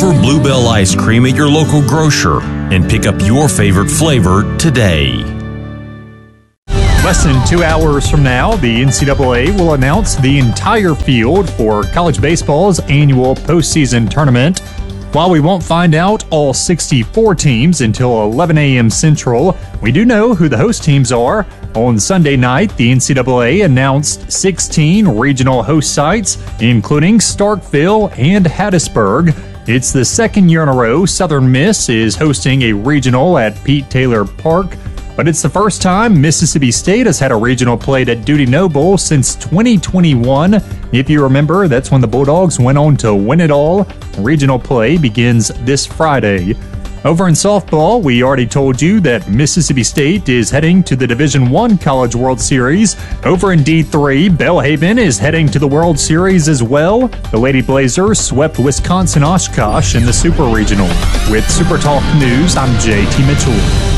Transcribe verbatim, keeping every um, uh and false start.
for Bluebell ice cream at your local grocer and pick up your favorite flavor today. Less than two hours from now, the N C double A will announce the entire field for college baseball's annual postseason tournament. While we won't find out all sixty-four teams until eleven a.m. Central, we do know who the host teams are. On Sunday night, the N C double A announced sixteen regional host sites, including Starkville and Hattiesburg. It's the second year in a row Southern Miss is hosting a regional at Pete Taylor Park, but it's the first time Mississippi State has had a regional played at Dudy Noble since twenty twenty-one. If you remember, that's when the Bulldogs went on to win it all. Regional play begins this Friday. Over in softball, we already told you that Mississippi State is heading to the Division I College World Series. Over in D three, Belhaven is heading to the World Series as well. The Lady Blazers swept Wisconsin Oshkosh in the Super Regional. With Super Talk News, I'm J T Mitchell.